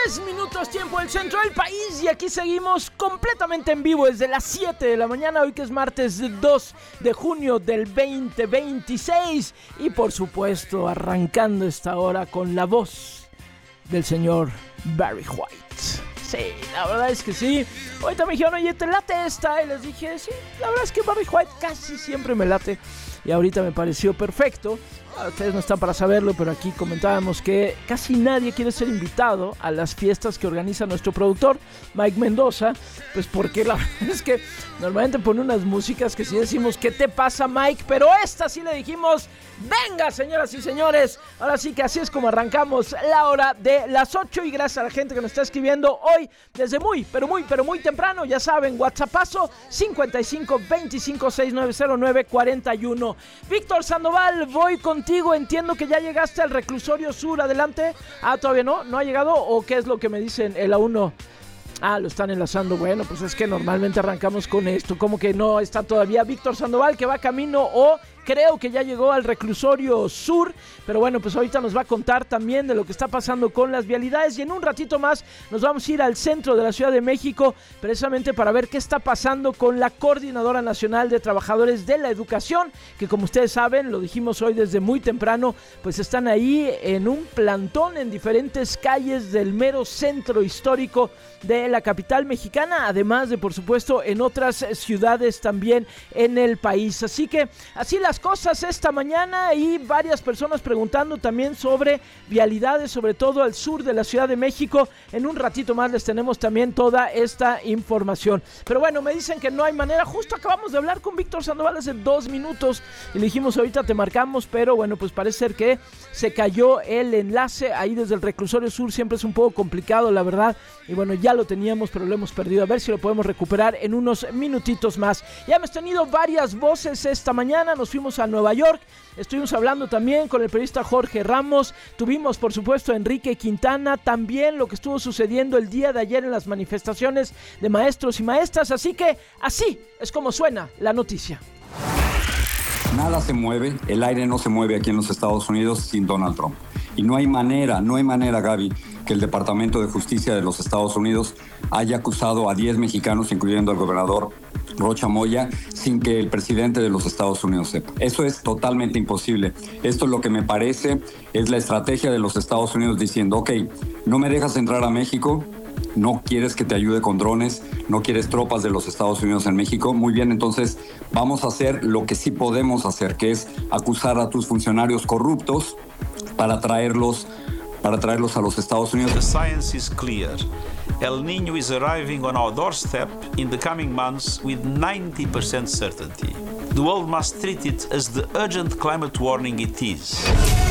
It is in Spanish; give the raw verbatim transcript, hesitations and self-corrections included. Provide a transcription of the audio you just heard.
Tres minutos tiempo del centro del país y aquí seguimos completamente en vivo desde las siete de la mañana, hoy que es martes dos de junio del veinte veintiséis y por supuesto arrancando esta hora con la voz del señor Barry White. Sí, la verdad es que sí. Ahorita me dijeron, oye, ¿te late esta? Y les dije, sí, la verdad es que Barry White casi siempre me late y ahorita me pareció perfecto. Ustedes no están para saberlo, pero aquí comentábamos que casi nadie quiere ser invitado a las fiestas que organiza nuestro productor, Mike Mendoza, pues porque la verdad es que normalmente pone unas músicas que sí decimos, ¿qué te pasa, Mike? Pero esta sí le dijimos, venga, señoras y señores, ahora sí que así es como arrancamos la hora de las ocho y gracias a la gente que nos está escribiendo hoy desde muy, pero muy, pero muy temprano, ya saben, WhatsAppazo cincuenta y cinco veinticinco sesenta y nueve cero nueve cuarenta y uno. Víctor Sandoval, voy contigo. Entiendo que ya llegaste al reclusorio sur, adelante. Ah, ¿todavía no? ¿No ha llegado? ¿O qué es lo que me dicen el A uno? Ah, lo están enlazando. Bueno, pues es que normalmente arrancamos con esto. Como que no está todavía Víctor Sandoval, que va camino o creo que ya llegó al reclusorio sur, pero bueno, pues ahorita nos va a contar también de lo que está pasando con las vialidades y en un ratito más nos vamos a ir al centro de la Ciudad de México precisamente para ver qué está pasando con la Coordinadora Nacional de Trabajadores de la Educación, que como ustedes saben, lo dijimos hoy desde muy temprano, pues están ahí en un plantón en diferentes calles del mero centro histórico de la capital mexicana, además de por supuesto en otras ciudades también en el país, así que así las cosas esta mañana y varias personas preguntando también sobre vialidades, sobre todo al sur de la Ciudad de México. En un ratito más les tenemos también toda esta información. Pero bueno, me dicen que no hay manera. Justo acabamos de hablar con Víctor Sandoval hace dos minutos y le dijimos ahorita te marcamos, pero bueno, pues parece ser que se cayó el enlace ahí desde el reclusorio sur. Siempre es un poco complicado, la verdad. Y bueno, ya lo teníamos, pero lo hemos perdido. A ver si lo podemos recuperar en unos minutitos más. Ya hemos tenido varias voces esta mañana. Nos fuimos a Nueva York, estuvimos hablando también con el periodista Jorge Ramos, tuvimos por supuesto a Enrique Quintana, también lo que estuvo sucediendo el día de ayer en las manifestaciones de maestros y maestras, así que así es como suena la noticia. Nada se mueve, el aire no se mueve aquí en los Estados Unidos sin Donald Trump. Y no hay manera, no hay manera, Gaby, que el Departamento de Justicia de los Estados Unidos haya acusado a diez mexicanos, incluyendo al gobernador Rocha Moya, sin que el presidente de los Estados Unidos sepa. Eso es totalmente imposible. Esto es lo que me parece, es la estrategia de los Estados Unidos diciendo, ok, no me dejas entrar a México, no quieres que te ayude con drones, no quieres tropas de los Estados Unidos en México. Muy bien, entonces vamos a hacer lo que sí podemos hacer, que es acusar a tus funcionarios corruptos para traerlos, para traerlos a los Estados Unidos. The science is clear. El Niño is arriving on our doorstep in the coming months with ninety percent certainty. The world must treat it as the urgent climate warning it is.